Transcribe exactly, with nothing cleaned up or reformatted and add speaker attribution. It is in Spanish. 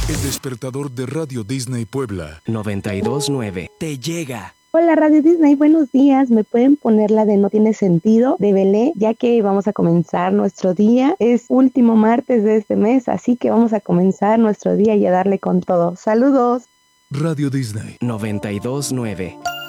Speaker 1: El despertador de Radio Disney Puebla
Speaker 2: noventa y dos punto nueve te llega.
Speaker 3: Hola Radio Disney, buenos días. ¿Me pueden poner la de No Tiene Sentido de Belé? Ya que vamos a comenzar nuestro día. Es último martes de este mes, así que vamos a comenzar nuestro día y a darle con todo. ¡Saludos!
Speaker 1: Radio Disney
Speaker 2: noventa y dos punto nueve